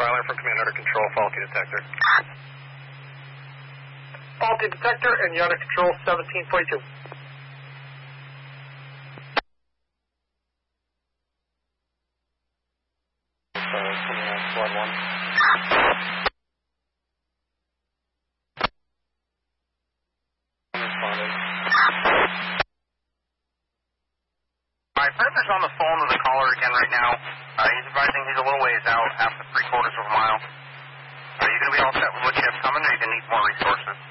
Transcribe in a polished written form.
Tyler from Command under control, faulty detector. Faulty detector and you're under control 1742. Squad 1. Alright, Purpose on the phone with the caller again right now. He's advising he's a little ways out, half to 3/4 of a mile. Are you going to be all set with what you have coming, or are you going to need more resources?